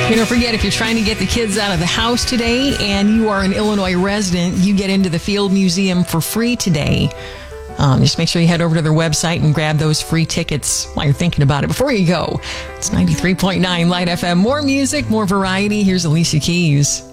Don't forget, if you're trying to get the kids out of the house today and you are an Illinois resident, you get into the Field Museum for free today. Just make sure you head over to their website and grab those free tickets while you're thinking about it. Before you go, it's 93.9 Light FM. More music, more variety. Here's Alicia Keys.